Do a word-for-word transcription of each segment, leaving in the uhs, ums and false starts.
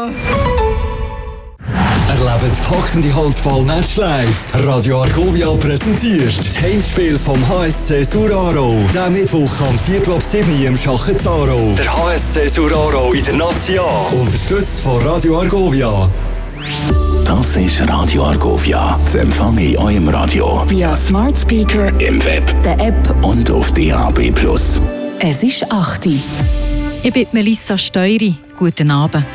Argovia. Erlebt packende Handball-Match live. Radio Argovia präsentiert das Heimspiel vom H S C Suraro. Der Mittwoch am Viertel ab sieben im Schachen Zaro. Der H S C Suraro in der Nazi A. Unterstützt von Radio Argovia. Das ist Radio Argovia. Das empfange ich in eurem Radio. Via Smart Speaker, im Web, der App und auf D A B plus. Es ist acht Uhr. Ich bin Melissa Steury. Guten Abend.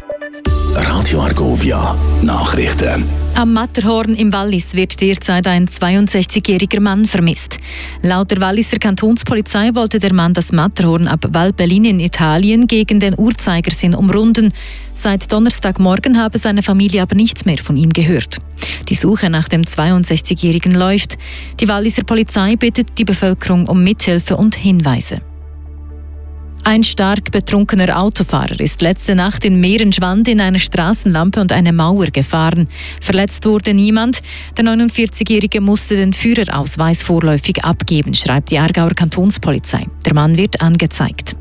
Radio Argovia. Nachrichten. Am Matterhorn im Wallis wird derzeit ein zweiundsechzigjähriger Mann vermisst. Laut der Walliser Kantonspolizei wollte der Mann das Matterhorn ab Valbellin in Italien gegen den Uhrzeigersinn umrunden. Seit Donnerstagmorgen habe seine Familie aber nichts mehr von ihm gehört. Die Suche nach dem zweiundsechzigjährigen läuft. Die Walliser Polizei bittet die Bevölkerung um Mithilfe und Hinweise. Ein stark betrunkener Autofahrer ist letzte Nacht in Mehrenschwand in eine Straßenlampe und eine Mauer gefahren. Verletzt wurde niemand. Der neunundvierzigjährige musste den Führerausweis vorläufig abgeben, schreibt die Aargauer Kantonspolizei. Der Mann wird angezeigt.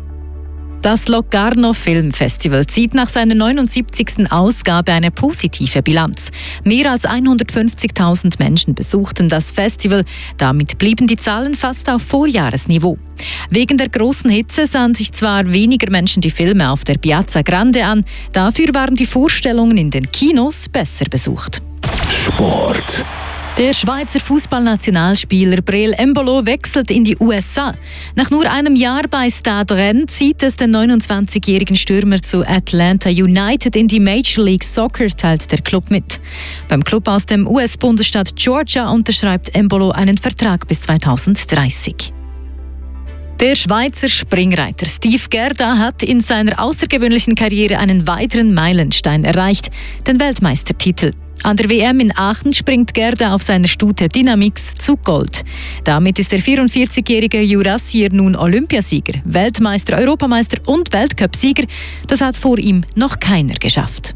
Das Locarno Film Festival zieht nach seiner neunundsiebzigsten Ausgabe eine positive Bilanz. Mehr als hundertfünfzigtausend Menschen besuchten das Festival. Damit blieben die Zahlen fast auf Vorjahresniveau. Wegen der großen Hitze sahen sich zwar weniger Menschen die Filme auf der Piazza Grande an, dafür waren die Vorstellungen in den Kinos besser besucht. Sport. Der Schweizer Fußballnationalspieler Breel Embolo wechselt in die U S A. Nach nur einem Jahr bei Stade Rennes zieht es den neunundzwanzigjährigen Stürmer zu Atlanta United in die Major League Soccer, teilt der Club mit. Beim Club aus dem U S-Bundesstaat Georgia unterschreibt Embolo einen Vertrag bis zweitausenddreißig. Der Schweizer Springreiter Steve Gerda hat in seiner außergewöhnlichen Karriere einen weiteren Meilenstein erreicht, den Weltmeistertitel. An der W M in Aachen springt Gerda auf seiner Stute Dynamix zu Gold. Damit ist der vierundvierzigjährige Jurassier nun Olympiasieger, Weltmeister, Europameister und Weltcupsieger. Das hat vor ihm noch keiner geschafft.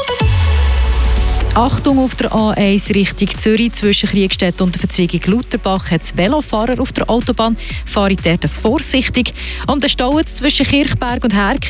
Achtung auf der A eins Richtung Zürich zwischen Kriegstedt und der Verzweigung Lutherbach hat es Velofahrer auf der Autobahn. Fahrt dort vorsichtig. Und der Stau zwischen Kirchberg und Herk